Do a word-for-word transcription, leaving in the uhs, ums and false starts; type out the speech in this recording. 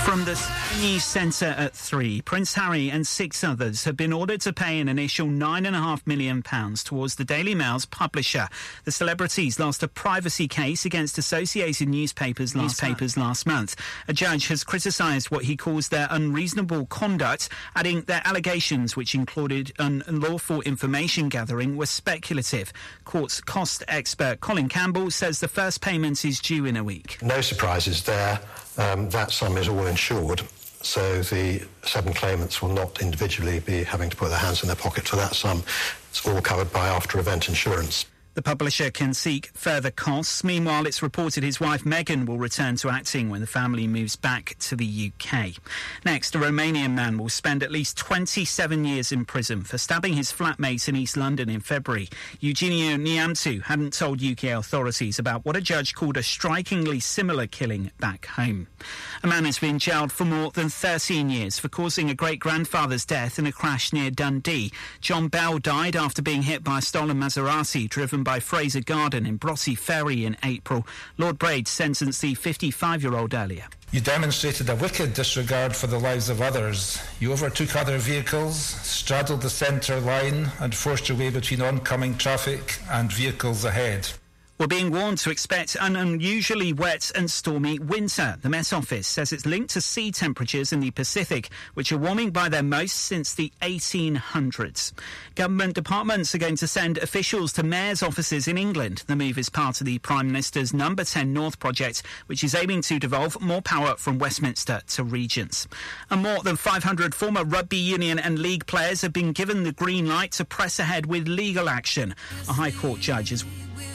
From the news centre at three, Prince Harry and six others have been ordered to pay an initial nine point five million pounds towards the Daily Mail's publisher. The celebrities lost a privacy case against Associated Newspapers last, newspapers last month. A judge has criticised what he calls their unreasonable conduct, adding their allegations, which included unlawful information gathering, were speculative. Courts cost expert Colin Campbell says the first payment is due in a week. No surprises there. Um, that sum is all insured, so the seven claimants will not individually be having to put their hands in their pocket for that sum. It's all covered by after-event insurance. The publisher can seek further costs. Meanwhile, it's reported his wife Meghan will return to acting when the family moves back to the U K. Next, a Romanian man will spend at least twenty-seven years in prison for stabbing his flatmate in East London in February. Eugeniu Neamțu hadn't told U K authorities about what a judge called a strikingly similar killing back home. A man has been jailed for more than thirteen years for causing a great-grandfather's death in a crash near Dundee. John Bell died after being hit by a stolen Maserati driven by Fraser Garden in Brotty Ferry in April. Lord Braid sentenced the fifty-five-year-old earlier. You demonstrated a wicked disregard for the lives of others. You overtook other vehicles, straddled the centre line and forced your way between oncoming traffic and vehicles ahead. We're being warned to expect an unusually wet and stormy winter. The Met Office says it's linked to sea temperatures in the Pacific, which are warming by their most since the eighteen hundreds. Government departments are going to send officials to mayors' offices in England. The move is part of the Prime Minister's Number ten North project, which is aiming to devolve more power from Westminster to regions. And more than five hundred former rugby union and league players have been given the green light to press ahead with legal action. A High Court judge has